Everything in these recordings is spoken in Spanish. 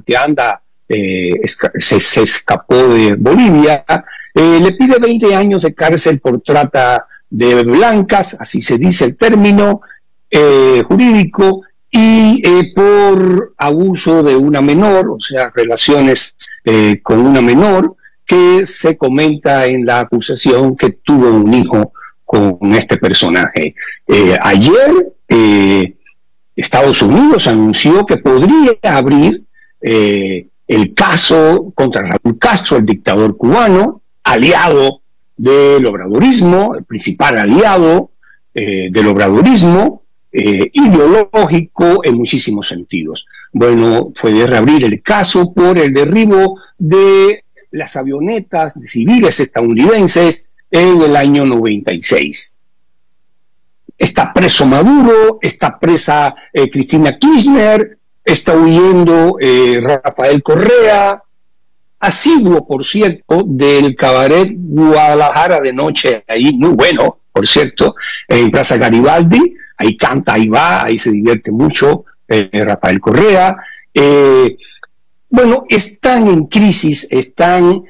que anda, se escapó de Bolivia, le pide 20 años de cárcel por trata de blancas, así se dice el término jurídico, y por abuso de una menor, o sea, relaciones con una menor, que se comenta en la acusación que tuvo un hijo con este personaje. Ayer Estados Unidos anunció que podría abrir el caso contra Raúl Castro, el dictador cubano, aliado del obradorismo, el principal aliado del obradorismo, ideológico en muchísimos sentidos. Bueno, fue de reabrir el caso por el derribo de las avionetas de civiles estadounidenses en el año 96. Está preso Maduro, está presa Cristina Kirchner, está huyendo Rafael Correa, asiduo, por cierto, del cabaret Guadalajara de noche, ahí muy bueno, por cierto, en Plaza Garibaldi, ahí canta, ahí va, ahí se divierte mucho Rafael Correa. Bueno, están en crisis, están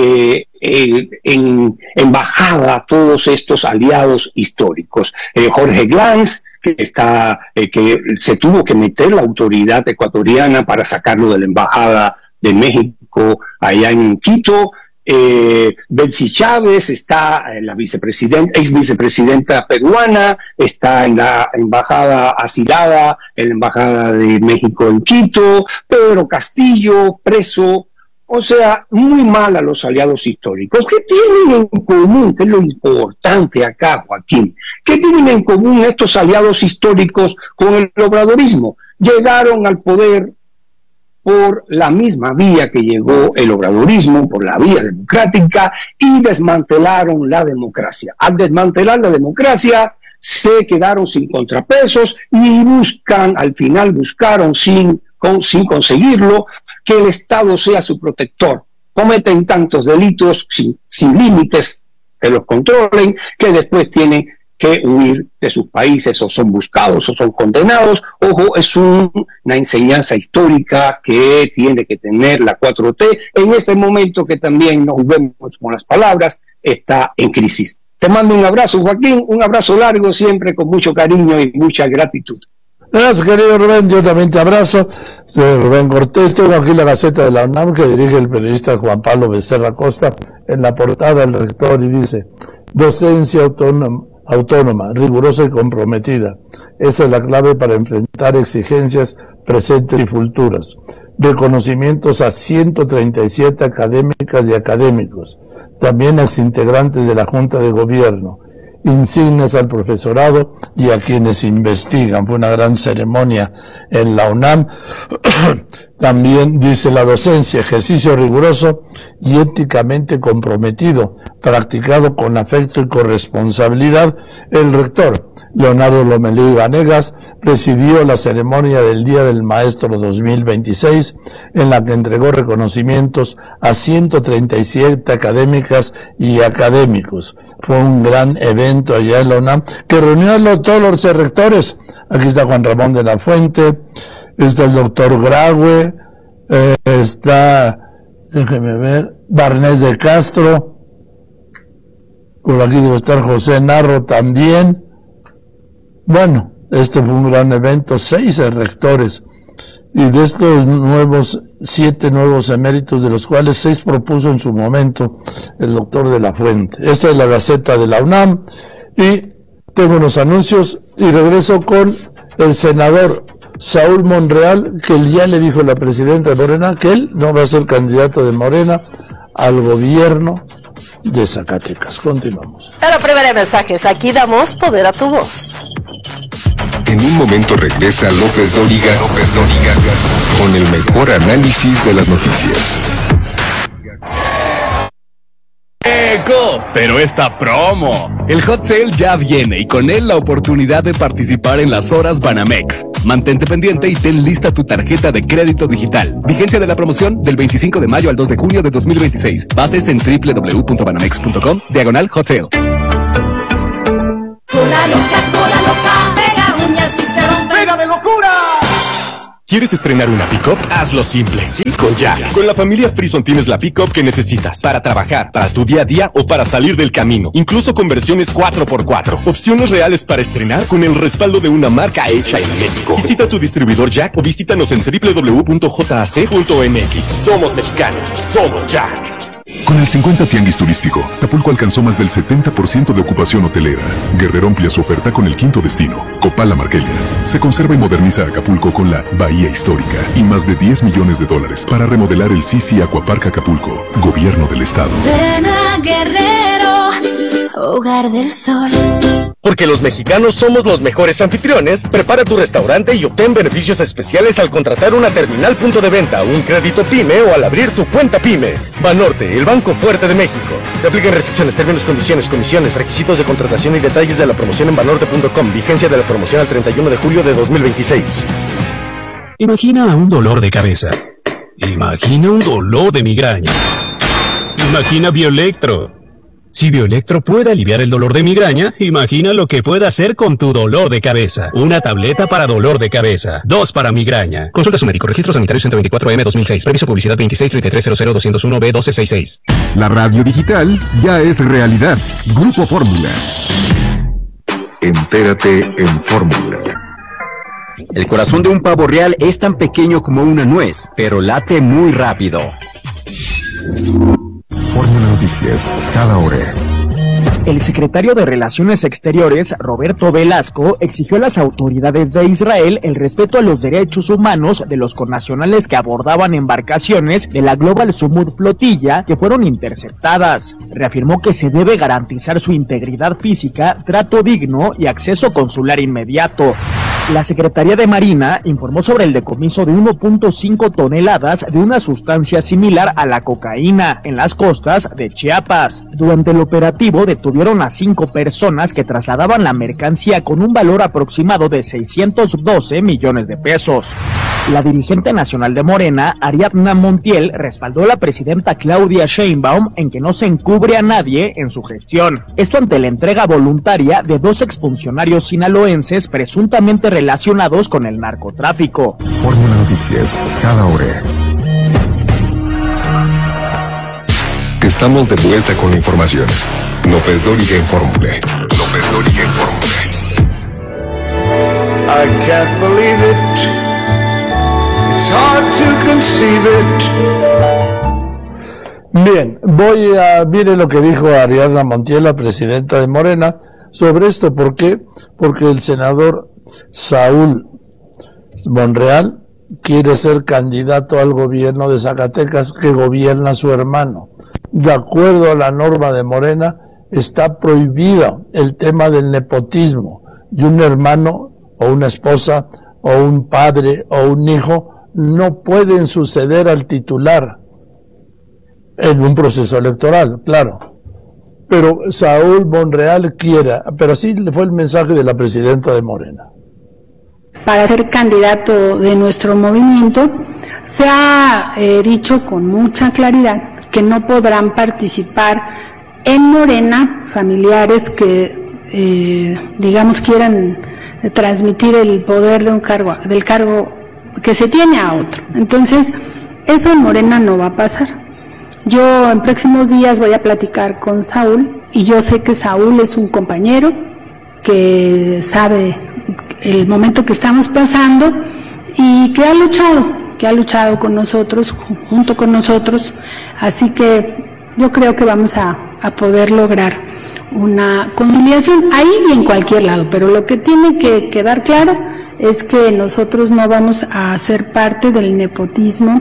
en bajada todos estos aliados históricos. Jorge Glanz, que se tuvo que meter la autoridad ecuatoriana para sacarlo de la embajada de México allá en Quito. Betsy Chávez está la ex vicepresidenta peruana, está en la embajada asilada, en la embajada de México en Quito. Pedro Castillo preso. O sea, muy mal a los aliados históricos. ¿Qué tienen en común? ¿Qué es lo importante acá, Joaquín? ¿Qué tienen en común estos aliados históricos con el obradorismo? Llegaron al poder por la misma vía que llegó el obradorismo, por la vía democrática, y desmantelaron la democracia. Al desmantelar la democracia, se quedaron sin contrapesos y al final buscaron sin conseguirlo, que el Estado sea su protector. Cometen tantos delitos sin límites que los controlen, que después tienen que huir de sus países, o son buscados o son condenados. Ojo, es una enseñanza histórica que tiene que tener la 4T en este momento, que también nos vemos con las palabras, está en crisis. Te mando un abrazo, Joaquín, un abrazo largo, siempre con mucho cariño y mucha gratitud. Gracias, querido Rubén, yo también te abrazo. Soy Rubén Cortés, tengo aquí la Gaceta de la UNAM que dirige el periodista Juan Pablo Becerra Costa. En la portada el rector y dice: docencia autónoma, rigurosa y comprometida. Esa es la clave para enfrentar exigencias presentes y futuras. Reconocimientos a 137 académicas y académicos, también a exintegrantes de la Junta de Gobierno, insignias al profesorado y a quienes investigan. Fue una gran ceremonia en la UNAM. También dice: la docencia, ejercicio riguroso y éticamente comprometido, practicado con afecto y corresponsabilidad. El rector, Leonardo Lomelí Vanegas, presidió la ceremonia del Día del Maestro 2026, en la que entregó reconocimientos a 137 académicas y académicos. Fue un gran evento allá en la UNAM, que reunió a todos los rectores. Aquí está Juan Ramón de la Fuente, está el doctor Graue, está, déjeme ver, Barnés de Castro, por aquí debe estar José Narro también. Bueno, este fue un gran evento, 6 rectores, y de estos 7 nuevos eméritos, de los cuales 6 propuso en su momento el doctor de la Fuente. Esta es la Gaceta de la UNAM, y tengo unos anuncios, y regreso con el senador Saúl Monreal, que ya le dijo la presidenta de Morena que él no va a ser candidato de Morena al gobierno de Zacatecas. Continuamos. Pero primero mensajes, aquí damos poder a tu voz. En un momento regresa López Dóriga con el mejor análisis de las noticias. Pero esta promo. El Hot Sale ya viene y con él la oportunidad de participar en las horas Banamex. Mantente pendiente y ten lista tu tarjeta de crédito digital. Vigencia de la promoción del 25 de mayo al 2 de junio de 2026. Bases en www.banamex.com/Hot Sale. Cola loca, pega uñas y se rompe. ¡Pega de locura! ¿Quieres estrenar una pick-up? Hazlo simple. Sí, con Jack. Con la familia Frison tienes la pick-up que necesitas para trabajar, para tu día a día o para salir del camino. Incluso con versiones 4x4. Opciones reales para estrenar con el respaldo de una marca hecha en México. Visita tu distribuidor Jack o visítanos en www.jac.mx. Somos mexicanos. Somos Jack. Con el 50 Tianguis Turístico, Acapulco alcanzó más del 70% de ocupación hotelera. Guerrero amplia su oferta con el quinto destino, Copala Marquelia. Se conserva y moderniza Acapulco con la Bahía Histórica y más de $10 millones para remodelar el Sisi Aquapark Acapulco, Gobierno del Estado. Ven a Guerrero, Hogar del Sol. Porque los mexicanos somos los mejores anfitriones, prepara tu restaurante y obtén beneficios especiales al contratar una terminal punto de venta, un crédito PYME o al abrir tu cuenta PYME. Banorte, el banco fuerte de México. Te aplican restricciones, términos, condiciones, comisiones, requisitos de contratación y detalles de la promoción en banorte.com. Vigencia de la promoción al 31 de julio de 2026. Imagina un dolor de cabeza. Imagina un dolor de migraña. Imagina Bioelectro. Si Bioelectro puede aliviar el dolor de migraña, imagina lo que puede hacer con tu dolor de cabeza. Una tableta para dolor de cabeza, 2 para migraña. Consulta a su médico. Registro sanitario 124M 2006. Previso publicidad 2633000201B1266. La radio digital ya es realidad. Grupo Fórmula. Entérate en Fórmula. El corazón de un pavo real es tan pequeño como una nuez, pero late muy rápido. Fórmula Noticias, cada hora. El secretario de Relaciones Exteriores, Roberto Velasco, exigió a las autoridades de Israel el respeto a los derechos humanos de los connacionales que abordaban embarcaciones de la Global Sumud Flotilla que fueron interceptadas. Reafirmó que se debe garantizar su integridad física, trato digno y acceso consular inmediato. La Secretaría de Marina informó sobre el decomiso de 1.5 toneladas de una sustancia similar a la cocaína en las costas de Chiapas. Durante el operativo detuvieron a 5 personas que trasladaban la mercancía con un valor aproximado de 612 millones de pesos. La dirigente nacional de Morena, Ariadna Montiel, respaldó a la presidenta Claudia Sheinbaum en que no se encubre a nadie en su gestión. Esto ante la entrega voluntaria de 2 exfuncionarios sinaloenses presuntamente relacionados con el narcotráfico. Fórmula Noticias, cada hora. Estamos de vuelta con la información. López Dóriga en Fórmula. López Dóriga en Fórmula. I can't believe it. It's hard to conceive it. Bien, mire lo que dijo Ariadna Montiel, la presidenta de Morena, sobre esto. ¿Por qué? Porque el senador Saúl Monreal quiere ser candidato al gobierno de Zacatecas que gobierna su hermano. De acuerdo a la norma de Morena, está prohibido el tema del nepotismo, y un hermano o una esposa o un padre o un hijo no pueden suceder al titular en un proceso electoral, claro. Pero Saúl Monreal quiere, pero así fue el mensaje de la presidenta de Morena. Para ser candidato de nuestro movimiento, se ha dicho con mucha claridad que no podrán participar en Morena familiares que, digamos, quieran transmitir el poder de un cargo, del cargo que se tiene a otro. Entonces, eso en Morena no va a pasar. Yo en próximos días voy a platicar con Saúl, y yo sé que Saúl es un compañero que sabe el momento que estamos pasando y que ha luchado con nosotros, junto con nosotros, así que yo creo que vamos a poder lograr una conciliación ahí y en cualquier lado, pero lo que tiene que quedar claro es que nosotros no vamos a ser parte del nepotismo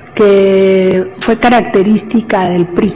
que fue característica del PRI.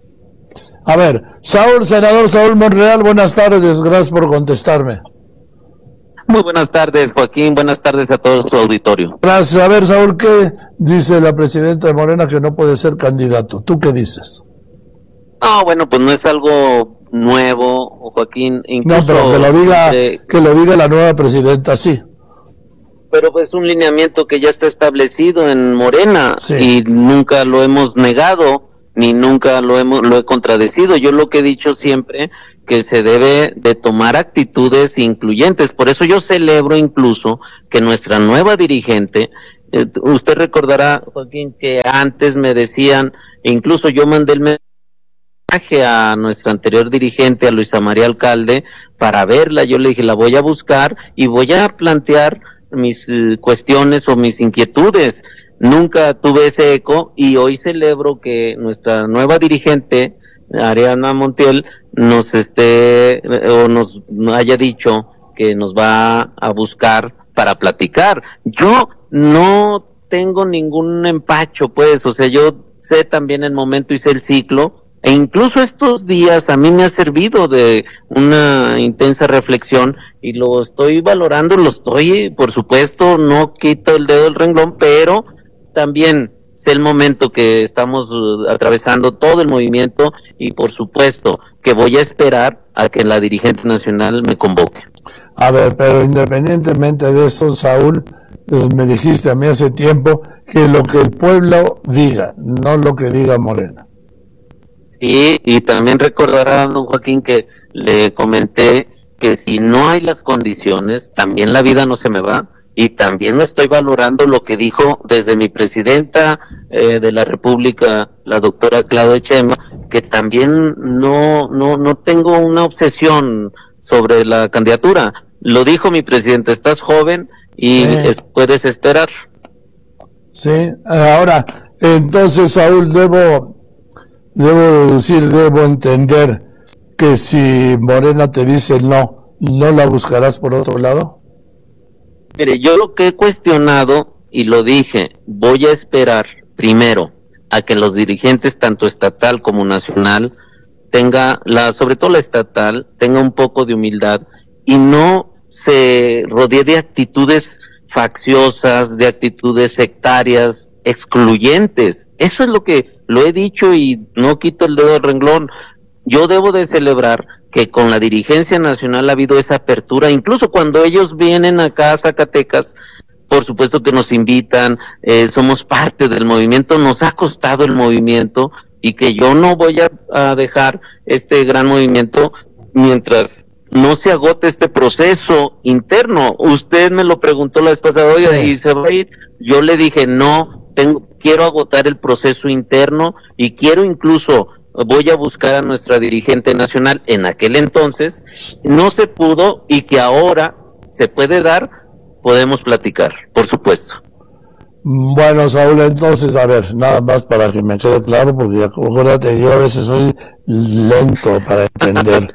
A ver, senador Saúl Monreal, buenas tardes, gracias por contestarme. Muy buenas tardes, Joaquín, buenas tardes a todo su auditorio. Gracias. A ver, Saúl, ¿qué dice la presidenta de Morena que no puede ser candidato? ¿Tú qué dices? No, bueno, pues no es algo nuevo, Joaquín. Incluso, no, pero que lo diga la nueva presidenta, sí. Pero pues un lineamiento que ya está establecido en Morena, sí, y nunca lo hemos negado, ni nunca lo he contradecido. Yo lo que he dicho siempre, que se debe de tomar actitudes incluyentes. Por eso yo celebro incluso que nuestra nueva dirigente usted recordará, Joaquín, que antes me decían, e incluso yo mandé el mensaje a nuestra anterior dirigente, a Luisa María Alcalde, para verla. Yo le dije, la voy a buscar y voy a plantear mis cuestiones o mis inquietudes. Nunca tuve ese eco y hoy celebro que nuestra nueva dirigente, Ariana Montiel, nos haya dicho que nos va a buscar para platicar. Yo no tengo ningún empacho, pues, o sea, yo sé también el momento y sé el ciclo, e incluso estos días a mí me ha servido de una intensa reflexión y lo estoy valorando, por supuesto, no quito el dedo del renglón, pero también sé el momento que estamos atravesando todo el movimiento y por supuesto que voy a esperar a que la dirigente nacional me convoque. A ver, pero independientemente de eso, Saúl, me dijiste a mí hace tiempo que lo que el pueblo diga, no lo que diga Morena. Sí, y también recordará, don Joaquín, que le comenté que si no hay las condiciones, también la vida no se me va, y también estoy valorando lo que dijo desde mi presidenta de la República, la doctora Claudia Sheinbaum, que también no tengo una obsesión sobre la candidatura. Lo dijo mi presidente, estás joven y puedes esperar. Sí, ahora, entonces, Saúl, debo entender que si Morena te dice no la buscarás por otro lado. Mire, yo lo que he cuestionado, y lo dije, voy a esperar primero a que los dirigentes, tanto estatal como nacional, sobre todo la estatal, tenga un poco de humildad y no se rodee de actitudes facciosas, de actitudes sectarias, excluyentes. Eso es lo que lo he dicho y no quito el dedo del renglón. Yo debo de celebrar que con la dirigencia nacional ha habido esa apertura, incluso cuando ellos vienen acá a Zacatecas, por supuesto que nos invitan, somos parte del movimiento, nos ha costado el movimiento y que yo no voy a dejar este gran movimiento mientras no se agote este proceso interno. Usted me lo preguntó la vez pasada, oiga, ¿y se va a ir? Yo le dije, no, quiero agotar el proceso interno y quiero incluso, voy a buscar a nuestra dirigente nacional. En aquel entonces no se pudo y que ahora se puede dar, podemos platicar, por supuesto. Bueno, Saúl, entonces, a ver, nada más para que me quede claro, porque acuérdate, yo a veces soy lento para entender.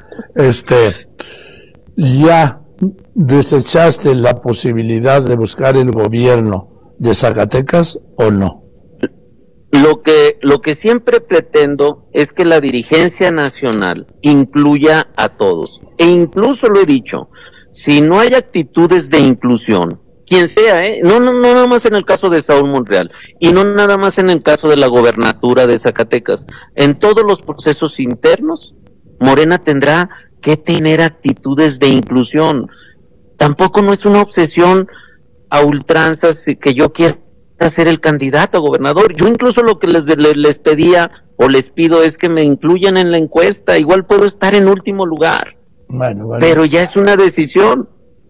¿Ya desechaste la posibilidad de buscar el gobierno de Zacatecas o no? Lo que siempre pretendo es que la dirigencia nacional incluya a todos. E incluso lo he dicho, si no hay actitudes de inclusión, quien sea, no nada más en el caso de Saúl Monreal, y no nada más en el caso de la gobernatura de Zacatecas, en todos los procesos internos, Morena tendrá que tener actitudes de inclusión. Tampoco no es una obsesión a ultranzas que yo quiera ser el candidato a gobernador. Yo incluso lo que les pedía o les pido es que me incluyan en la encuesta. Igual puedo estar en último lugar. Bueno. Pero ya es una decisión.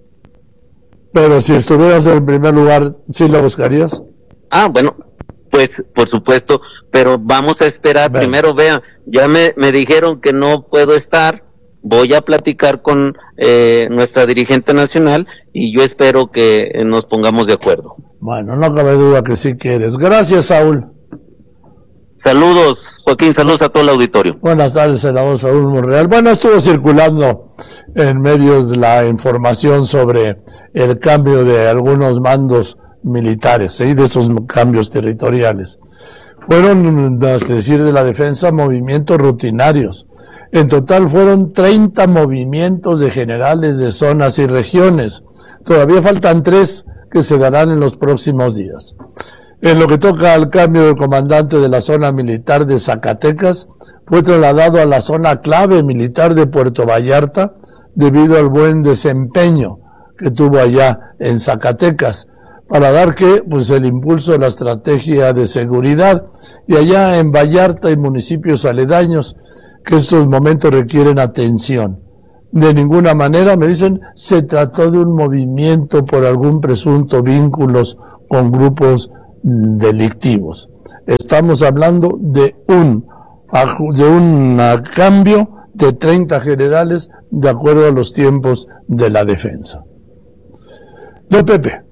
Pero si estuvieras en primer lugar, ¿sí la buscarías? Bueno, pues por supuesto, pero vamos a esperar. Primero, vean, ya me dijeron que no puedo estar. Voy a platicar con nuestra dirigente nacional y yo espero que nos pongamos de acuerdo. Bueno, no cabe duda que sí quieres. Gracias, Saúl. Saludos, Joaquín, saludos a todo el auditorio. Buenas tardes, senador Saúl Monreal. Bueno, estuvo circulando en medios la información sobre el cambio de algunos mandos militares, de esos cambios territoriales. Fueron, es decir, de la defensa, movimientos rutinarios. En total fueron 30 movimientos de generales de zonas y regiones. Todavía faltan 3 que se darán en los próximos días. En lo que toca al cambio del comandante de la zona militar de Zacatecas, fue trasladado a la zona clave militar de Puerto Vallarta debido al buen desempeño que tuvo allá en Zacatecas, para dar el impulso a la estrategia de seguridad. Y allá en Vallarta y municipios aledaños, que estos momentos requieren atención. De ninguna manera, me dicen, se trató de un movimiento por algún presunto vínculos con grupos delictivos. Estamos hablando de un cambio de 30 generales de acuerdo a los tiempos de la defensa. Don Pepe.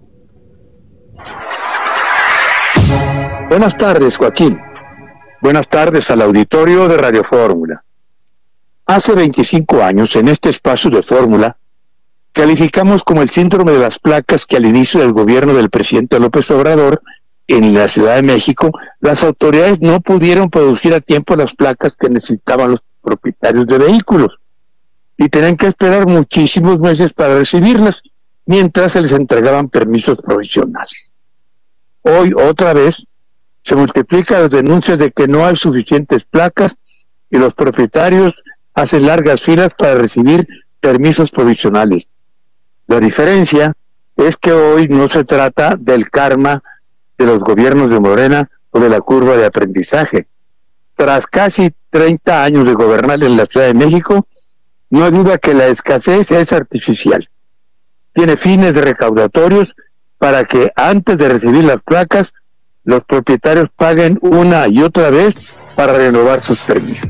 Buenas tardes, Joaquín. Buenas tardes al auditorio de Radio Fórmula. Hace 25 años, en este espacio de Fórmula, calificamos como el síndrome de las placas que al inicio del gobierno del presidente López Obrador, en la Ciudad de México, las autoridades no pudieron producir a tiempo las placas que necesitaban los propietarios de vehículos y tenían que esperar muchísimos meses para recibirlas, mientras se les entregaban permisos provisionales. Hoy, otra vez, se multiplican las denuncias de que no hay suficientes placas y los propietarios hacen largas filas para recibir permisos provisionales. La diferencia es que hoy no se trata del karma de los gobiernos de Morena o de la curva de aprendizaje. Tras casi 30 años de gobernar en la Ciudad de México, no hay duda que la escasez es artificial. Tiene fines recaudatorios para que antes de recibir las placas, los propietarios paguen una y otra vez para renovar sus permisos.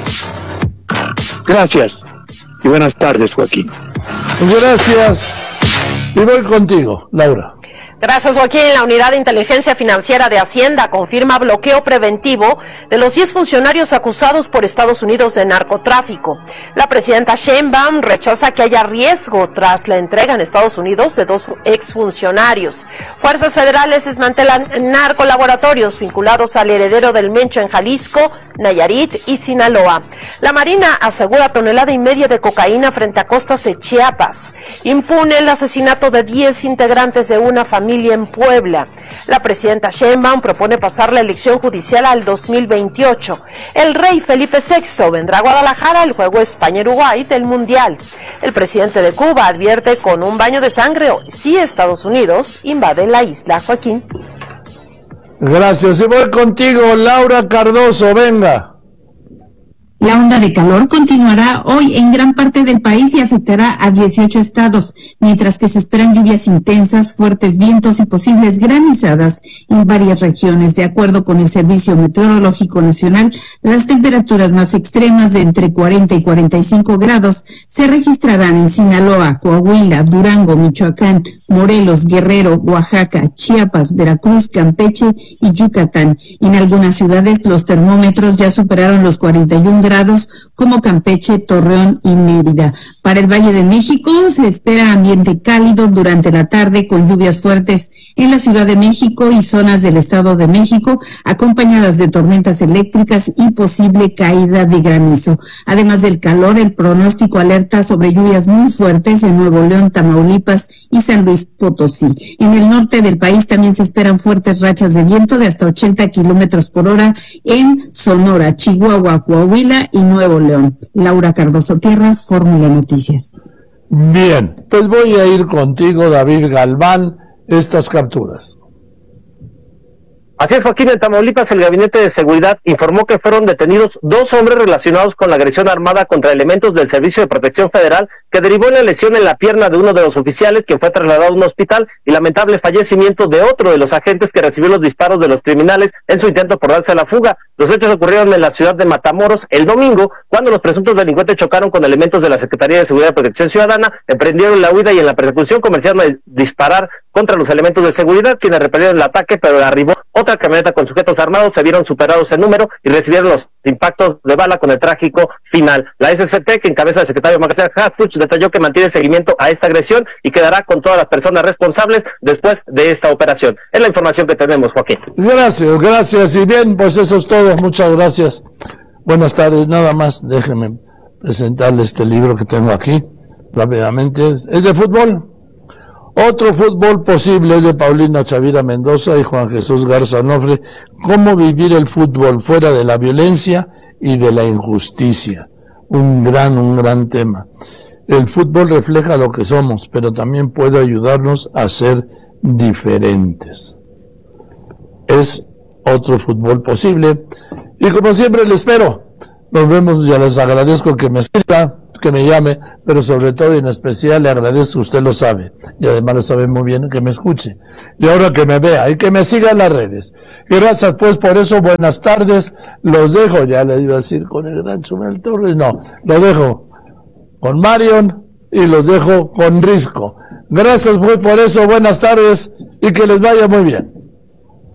Gracias y buenas tardes, Joaquín. Gracias. Y voy contigo, Laura. Gracias, Joaquín. La Unidad de Inteligencia Financiera de Hacienda confirma bloqueo preventivo de los 10 funcionarios acusados por Estados Unidos de narcotráfico. La presidenta Sheinbaum rechaza que haya riesgo tras la entrega en Estados Unidos de 2 exfuncionarios. Fuerzas federales desmantelan narcolaboratorios vinculados al heredero del Mencho en Jalisco, Nayarit y Sinaloa. La Marina asegura 1,5 toneladas de cocaína frente a costas de Chiapas. Impune el asesinato de 10 integrantes de una familia en Puebla. La presidenta Sheinbaum propone pasar la elección judicial al 2028. El rey Felipe VI vendrá a Guadalajara al juego España-Uruguay del Mundial. El presidente de Cuba advierte con un baño de sangre si Estados Unidos invade la isla. Joaquín. Gracias. Y voy contigo, Laura Cardoso, venga. La onda de calor continuará hoy en gran parte del país y afectará a 18 estados, mientras que se esperan lluvias intensas, fuertes vientos y posibles granizadas en varias regiones. De acuerdo con el Servicio Meteorológico Nacional, las temperaturas más extremas de entre 40 y 45 grados se registrarán en Sinaloa, Coahuila, Durango, Michoacán, Morelos, Guerrero, Oaxaca, Chiapas, Veracruz, Campeche y Yucatán. En algunas ciudades los termómetros ya superaron los 41 grados, como Campeche, Torreón y Mérida. Para el Valle de México se espera ambiente cálido durante la tarde con lluvias fuertes en la Ciudad de México y zonas del Estado de México, acompañadas de tormentas eléctricas y posible caída de granizo. Además del calor, el pronóstico alerta sobre lluvias muy fuertes en Nuevo León, Tamaulipas y San Luis Potosí. En el norte del país también se esperan fuertes rachas de viento de hasta 80 kilómetros por hora en Sonora, Chihuahua, Coahuila y Nuevo León. Laura Cardoso Tierra, Fórmula Noticias. Bien, pues voy a ir contigo, David Galván, estas capturas. Así es, Joaquín. En Tamaulipas, el Gabinete de Seguridad informó que fueron detenidos 2 hombres relacionados con la agresión armada contra elementos del Servicio de Protección Federal, que derivó en la lesión en la pierna de uno de los oficiales, que fue trasladado a un hospital, y lamentable fallecimiento de otro de los agentes que recibió los disparos de los criminales en su intento por darse a la fuga. Los hechos ocurrieron en la ciudad de Matamoros el domingo, cuando los presuntos delincuentes chocaron con elementos de la Secretaría de Seguridad y Protección Ciudadana, emprendieron la huida y en la persecución comenzaron a disparar contra los elementos de seguridad, quienes repelieron el ataque, pero arribó otra camioneta con sujetos armados, se vieron superados en número y recibieron los impactos de bala con el trágico final. La SCT, que encabeza el secretario Marcelo Harfuch, detalló que mantiene seguimiento a esta agresión y quedará con todas las personas responsables después de esta operación. Es la información que tenemos, Joaquín. Gracias. Y bien, pues eso es todo. Muchas gracias. Buenas tardes. Nada más, déjenme presentarle este libro que tengo aquí rápidamente. Es de fútbol. Otro fútbol posible, es de Paulina Chavira Mendoza y Juan Jesús Garza Onofre. Cómo vivir el fútbol fuera de la violencia y de la injusticia. Un gran tema. El fútbol refleja lo que somos, pero también puede ayudarnos a ser diferentes. Es otro fútbol posible. Y como siempre le espero Nos vemos, ya les agradezco que me escriba, que me llame, pero sobre todo y en especial le agradezco, usted lo sabe, y además lo sabe muy bien, que me escuche. Y ahora que me vea y que me siga en las redes. Y gracias pues por eso, buenas tardes, los dejo, ya le iba a decir con el gran Chumel Torres, no, lo dejo con Marion y los dejo con Risco. Gracias pues por eso, buenas tardes y que les vaya muy bien.